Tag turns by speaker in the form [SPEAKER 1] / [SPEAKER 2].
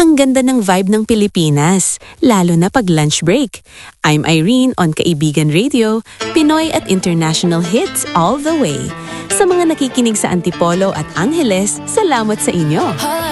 [SPEAKER 1] Ang ganda ng vibe ng Pilipinas, lalo na pag lunch break. I'm Irene on Kaibigan Radio, Pinoy at international hits all the way. Sa mga nakikinig sa Antipolo at Angeles, salamat sa inyo.